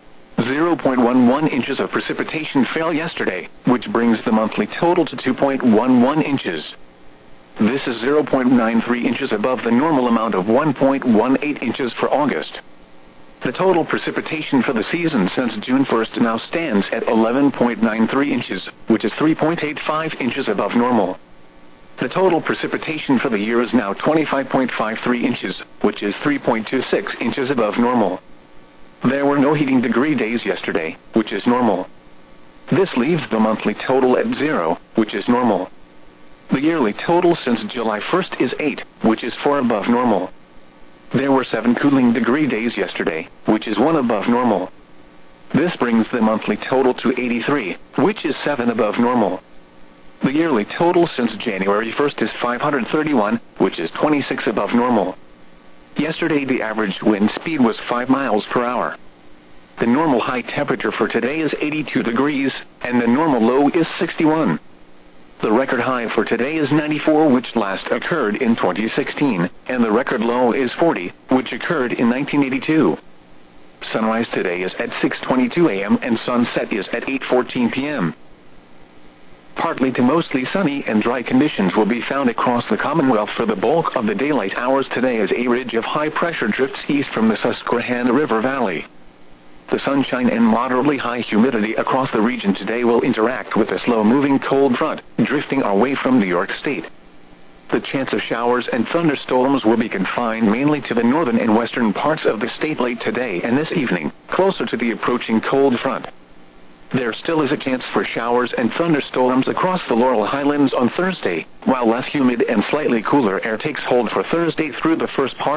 0.11 inches of precipitation fell yesterday, which brings the monthly total to 2.11 inches. This is 0.93 inches above the normal amount of 1.18 inches for August. The total precipitation for the season since June 1st now stands at 11.93 inches, which is 3.85 inches above normal. The total precipitation for the year is now 25.53 inches, which is 3.26 inches above normal. There were no heating degree days yesterday, which is normal. This leaves the monthly total at 0, which is normal. The yearly total since July 1st is 8, which is 4 above normal. There were 7 cooling degree days yesterday, which is 1 above normal. This brings the monthly total to 83, which is 7 above normal. The yearly total since January 1st is 531, which is 26 above normal. Yesterday the average wind speed was 5 miles per hour. The normal high temperature for today is 82 degrees, and the normal low is 61. The record high for today is 94, which last occurred in 2016, and the record low is 40, which occurred in 1982. Sunrise today is at 6:22 a.m. and sunset is at 8:14 p.m. Partly to mostly sunny and dry conditions will be found across the Commonwealth for the bulk of the daylight hours today as a ridge of high pressure drifts east from the Susquehanna River Valley. The sunshine and moderately high humidity across the region today will interact with a slow-moving cold front, drifting our way from New York State. The chance of showers and thunderstorms will be confined mainly to the northern and western parts of the state late today and this evening, closer to the approaching cold front. There still is a chance for showers and thunderstorms across the Laurel Highlands on Thursday, while less humid and slightly cooler air takes hold for Thursday through the first part